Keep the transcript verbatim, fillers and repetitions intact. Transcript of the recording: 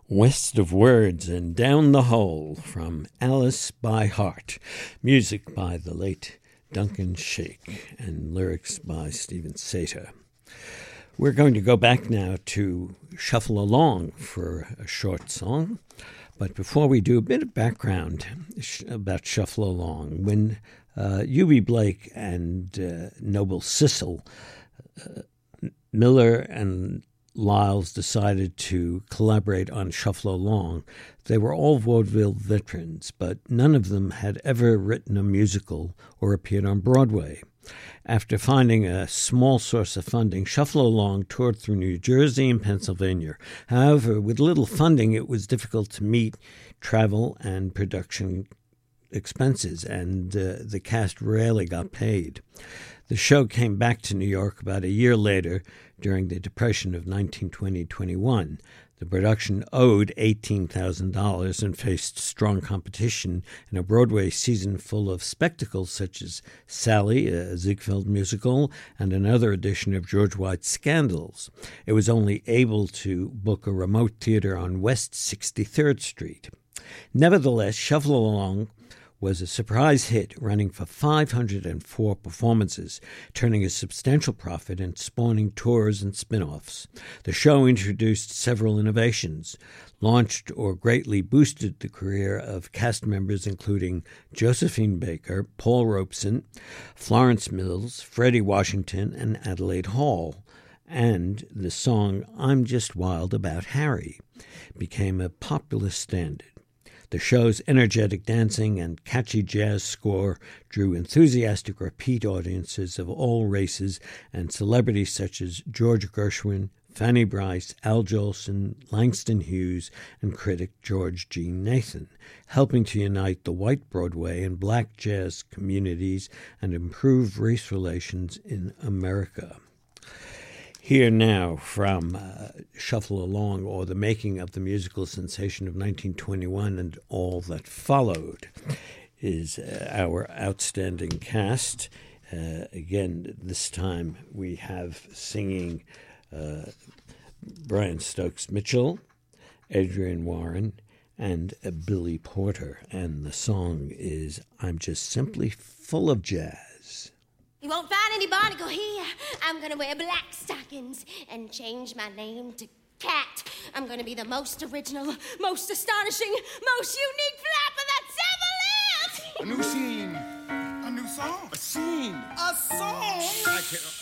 West of Words and Down the Hole from Alice by Heart. Music by the late Duncan Sheik and lyrics by Stephen Sater. We're going to go back now to Shuffle Along for a short song. But before we do, a bit of background about Shuffle Along. When uh, U B Blake and uh, Noble Sissle, uh, Miller and Lyles decided to collaborate on Shuffle Along. They were all vaudeville veterans, but none of them had ever written a musical or appeared on Broadway. After finding a small source of funding, Shuffle Along toured through New Jersey and Pennsylvania. However, with little funding, it was difficult to meet travel and production expenses, and uh, the cast rarely got paid. The show came back to New York about a year later during the Depression of nineteen twenty to twenty-one. The production owed eighteen thousand dollars and faced strong competition in a Broadway season full of spectacles such as Sally, a Ziegfeld musical, and another edition of George White's Scandals. It was only able to book a remote theater on West sixty-third Street. Nevertheless, Shuffle Along was a surprise hit, running for five hundred four performances, turning a substantial profit and spawning tours and spin-offs. The show introduced several innovations, launched or greatly boosted the career of cast members including Josephine Baker, Paul Robeson, Florence Mills, Freddie Washington, and Adelaide Hall. And the song I'm Just Wild About Harry became a popular standard. The show's energetic dancing and catchy jazz score drew enthusiastic repeat audiences of all races and celebrities such as George Gershwin, Fanny Brice, Al Jolson, Langston Hughes, and critic George G. Nathan, helping to unite the white Broadway and black jazz communities and improve race relations in America. Here now from uh, Shuffle Along, or the making of the musical sensation of nineteen twenty-one and all that followed, is uh, our outstanding cast. Uh, again, this time we have singing uh, Brian Stokes Mitchell, Adrienne Warren, and uh, Billy Porter. And the song is I'm Just Simply Full of Jazz. You won't find any barnacle here. I'm gonna wear black stockings and change my name to Cat. I'm gonna be the most original, most astonishing, most unique flapper that's ever lived. A new scene, a new song, a scene, a song. I can't.